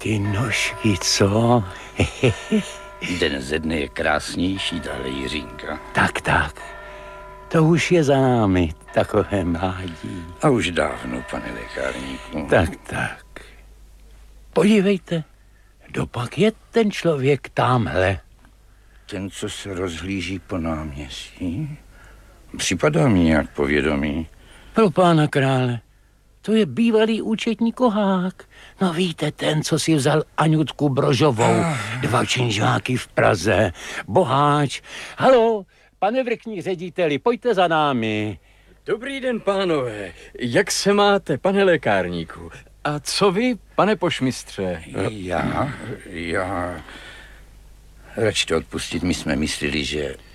ty nožky, co? Den ze dne je krásnější, tahle Jiřínka. Tak. To už je za námi, takové mládí. A už dávno, pane lékárníku. Tak. Podívejte, kdopak je ten člověk tamhle. Ten, co se rozhlíží po náměstí? Připadá mi nějak povědomý. Pro pána krále, to je bývalý účetní Kohák. No víte, ten, co si vzal Aňutku Brožovou, 2 činžáky v Praze, boháč. Halo, pane vrchní řediteli, pojďte za námi. Dobrý den, pánové. Jak se máte, pane lékárníku? A co vy, pane pošmistře? Já... Radši to odpustit, my jsme mysleli,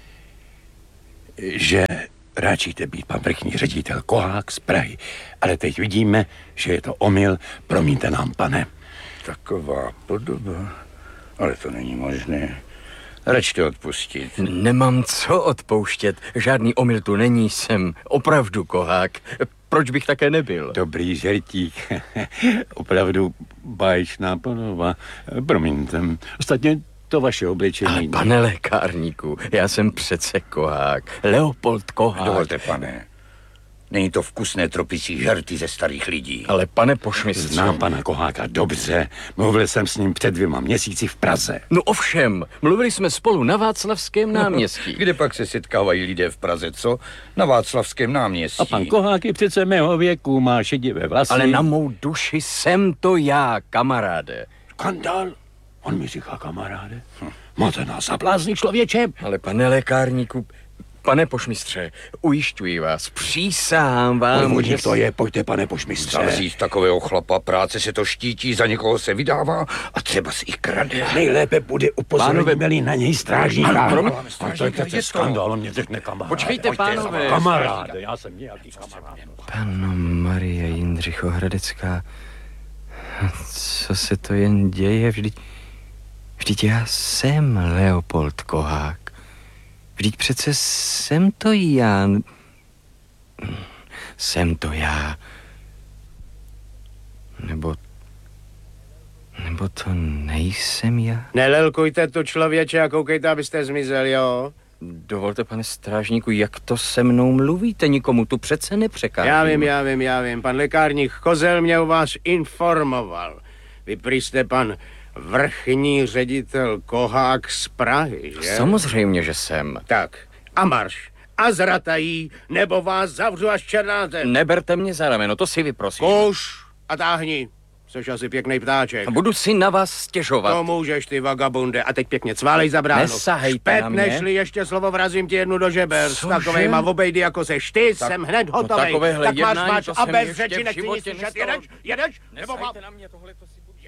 že ráčíte být pan vrchní ředitel Kohák z Prahy, ale teď vidíme, že je to omyl, promiňte nám, pane. Taková podoba, ale to není možné. Radši to odpustit. Nemám co odpouštět, žádný omyl tu není, jsem opravdu Kohák. Proč bych také nebyl? Dobrý žertík, opravdu báječná podoba, promiňte. Ostatně to vaše oblečení... Ale pane lékárníku, já jsem přece Kohák, Leopold Kohák. Dovolte, pane. Není to vkusné tropicí žerty ze starých lidí. Ale pane pošmistře... Znám pana Koháka dobře. Mluvil jsem s ním před 2 měsíci v Praze. No ovšem, mluvili jsme spolu na Václavském náměstí. Kde pak se setkávají lidé v Praze, co? Na Václavském náměstí. A pan Kohák je přece mého věku, má šedivé vlasy. Ale na mou duši jsem to já, kamaráde. Skandál? On mi říká kamaráde. Máte nás za blázny, člověče. Ale pane lékárníku, pane pošmistře, ujišťuji vás, přísahám vám, Podvodník to je, pojďte, pane pošmistře. Zavřít takového chlapa, práce se to štítí, za někoho se vydává a třeba si i krade. Nejlépe bude upozornit na něj strážníka. A to je přece skandál, on mě řekne kamaráde. Počkejte, pánové. Kamaráde, já jsem nějaký kamarád. Panno Marie Jindřichohradecká, co se to jen děje? Vždyť já jsem Leopold Kohák. Vždyť přece jsem to já. Jsem to já. Nebo to nejsem já? Nelelkujte tu, člověče, a koukejte, abyste zmizel, jo? Dovolte, pane strážníku, jak to se mnou mluvíte? Nikomu tu přece nepřekážím. Já vím. Pan lékárník Kozel mě o vás informoval. Vy prý jste pan vrchní ředitel Kohák z Prahy, že? Samozřejmě, že jsem. Tak, a marš. A zratají, nebo vás zavřu až černáte. Neberte mě za rameno, to si vyprosím. Kuš a táhni. Což asi pěknej ptáček. Budu si na vás stěžovat. To můžeš, ty vagabunde. A teď pěkně cválej za bránu. Nesahejte na mě. Nešli ještě slovo, vrazím ti jednu do žeber. S takovejma obejdy, jako seš ty, jsem hned hotovej. takovéhle tak jednání, máš to a jsem bez ještě řeči v nechci nic životě slyšet. nestalo. Jedeš? Nebo Nesahejte na mě, tohle to si budu...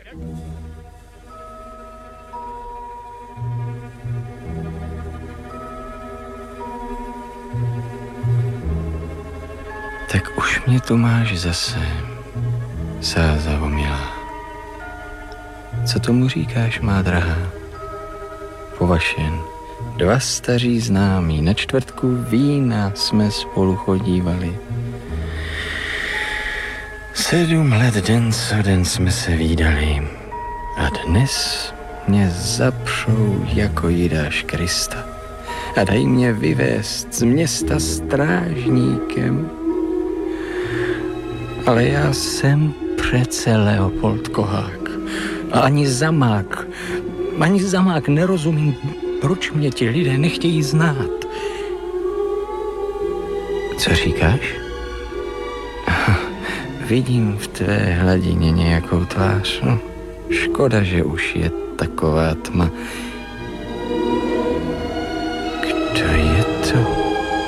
Tak už mě tu máš zase, Sázavo milá. Co tomu říkáš, má drahá? Povašen, 2 staří známí, na čtvrtku vína jsme spolu chodívali. 7 let den co den jsme se vídali. A dnes mě zapřou jako Jidáš Krista a dají mě vyvést z města strážníkem. Ale já jsem přece Leopold Kohák. A ani zamák nerozumím, proč mě ti lidé nechtějí znát. Co říkáš? Vidím v tvé hladině nějakou tvář. No, škoda, že už je taková tma. Kdo je to?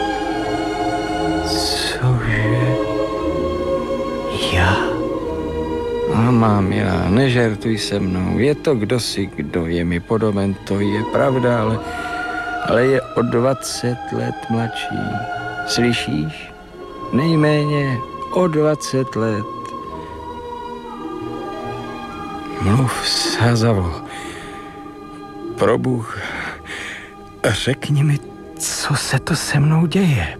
Cože? Já? A má milá, nežertuj se mnou. Je to kdosi, kdo je mi podoben, to je pravda, ale je o 20 let mladší. Slyšíš? Nejméně o 20 let. Mluv, Sázavo. Pro Bůh, řekni mi, co se to se mnou děje.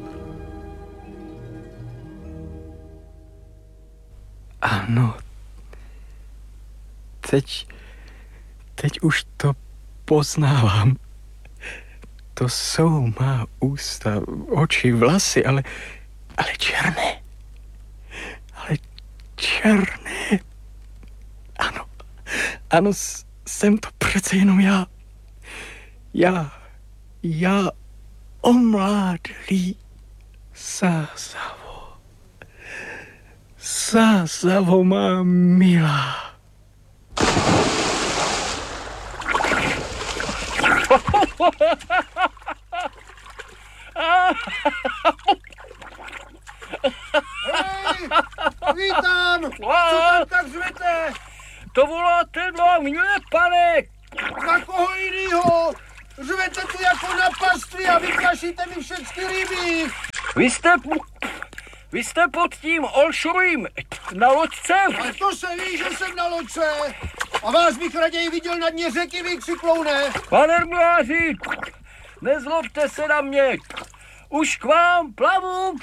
Ano, teď už to poznávám. To jsou má ústa, oči, vlasy, ale černé. Ale černé. Ano, jsem to přece jenom já. Já omládlý Sázavo má milá. Vítám! Co tam tak řvete? To voláte na mě, pane! Na koho jinýho? Řvete tu jako na pastvi a vyplašíte mi všechny ryby. Vy jste pod tím Olšovým na loďce? A to se ví, že jsem na loďce. A vás bych raději viděl na dně řeky, vy křikloune. Pane Mláři, nezlobte se na mě. Už k vám plavu.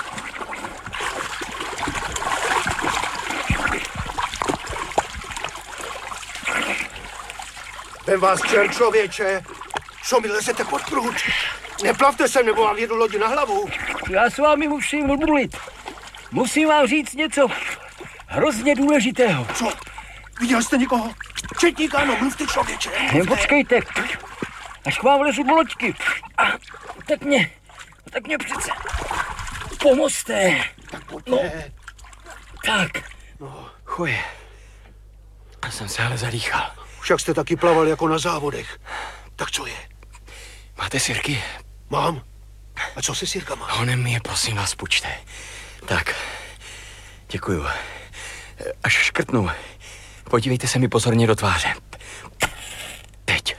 Vem vás čer, člověče. Co mi lezete pod prut? Neplavte sem, nebo vám jedu lodi na hlavu. Já s vámi musím mluvit. Musím vám říct něco hrozně důležitého. Co? Viděl jste někoho? Četníka, ano, mluvte, člověče. Počkejte, až k vám lezu do loďky. A tak mě přece pomozte. Tak pojďte. Tak. Chuje, já jsem se ale zadýchal. Však jste taky plaval jako na závodech. Tak co je? Máte sirky? Mám. A co se sirkama? Honem mi je, prosím vás, půjčte. Tak, děkuju. Až škrtnu, podívejte se mi pozorně do tváře. Teď.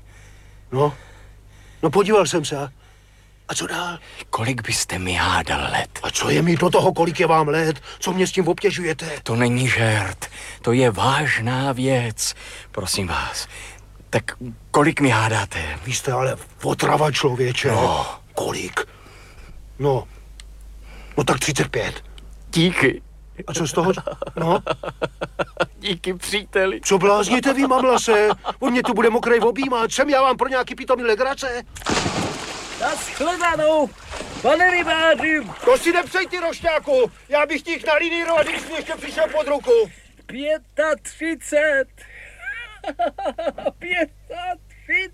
No podíval jsem se. A co dál? Kolik byste mi hádal let? A co je mi do toho, kolik je vám let? Co mě s tím obtěžujete? To není žert, to je vážná věc. Prosím vás, tak kolik mi hádáte? Vy jste ale otrava, člověče. No. Kolik? No tak 35. Díky. A co z toho? No, Díky, příteli. co blázníte vy, mamlase? On mě tu bude mokrej objímat. Jsem já vám pro nějaký pitomý legrace? Naschledanou, pane rybáři. To si nepřej, ty rošťáku. Já bych těch nalínírovat, když jsi ještě přišel pod ruku. 35. 35.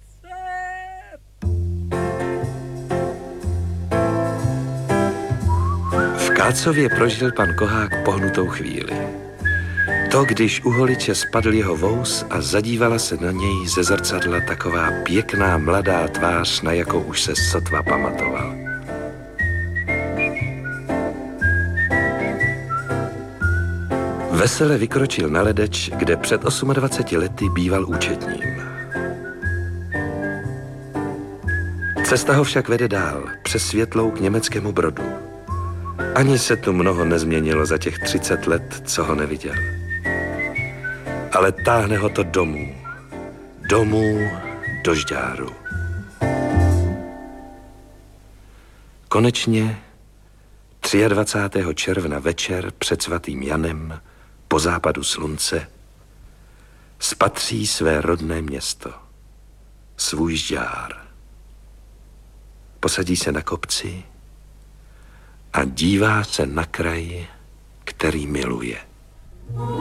V Kácově prožil pan Kohák pohnutou chvíli. To, když u holiče spadl jeho vous a zadívala se na něj ze zrcadla taková pěkná mladá tvář, na jakou už se sotva pamatoval. Vesele vykročil na ledeč, kde před 28 lety býval účetním. Cesta ho však vede dál, přes Světlou k německému Brodu. Ani se tu mnoho nezměnilo za těch 30 let, co ho neviděl. Ale táhne ho to domů do Žďáru. Konečně 23. června večer před svatým Janem po západu slunce spatří své rodné město, svůj Žďár. Posadí se na kopci a dívá se na kraj, který miluje.